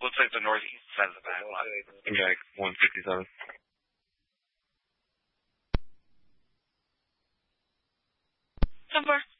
Looks like the northeast side of the back lot. Yeah, 157. Number.